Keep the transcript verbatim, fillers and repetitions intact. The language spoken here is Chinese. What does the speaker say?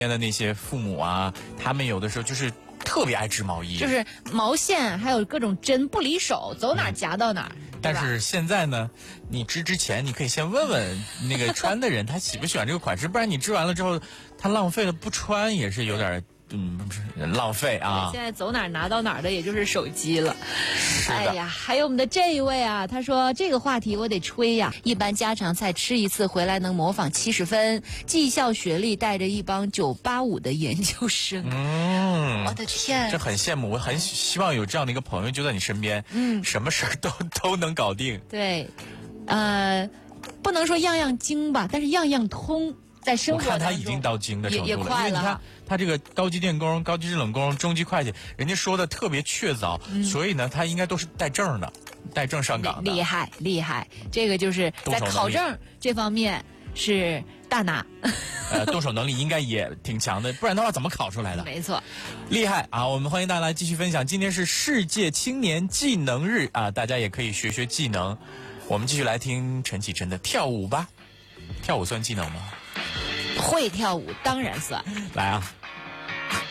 的那些父母啊，他们有的时候就是特别爱织毛衣， 就是毛线还有各种针不离手，走哪儿夹到哪儿。 嗯、但是现在呢，你织之前你可以先问问那个穿的人他喜不喜欢这个款式，不然你织完了之后他浪费了不穿也是有点嗯浪费啊。 现在走哪儿拿到哪儿的也就是手机了。哎呀，还有我们的这一位啊，他说这个话题我得吹呀。一般家常菜吃一次回来能模仿七十分，技校学历带着一帮九八五的研究生。 嗯， 我的天， 这很羡慕，我很希望有这样的一个朋友就在你身边，嗯，什么事儿都都能搞定。 对，呃，不能说样样精吧，但是样样通。在生活我看他已经到精的程度了， 也也快了， 因为你看他这个高级电工、高级制冷工、中级会计，人家说的特别确凿，嗯、所以呢，他应该都是带证的，带证上岗的。 厉害厉害，这个就是在考证这方面是大拿。 呃，动手能力应该也挺强的，不然的话怎么考出来的？ 没错， 厉害啊！我们欢迎大家来继续分享。今天是世界青年技能日啊，大家也可以学学技能。我们继续来听陈绮贞的跳舞吧。跳舞算技能吗？ 会跳舞当然算。 来啊！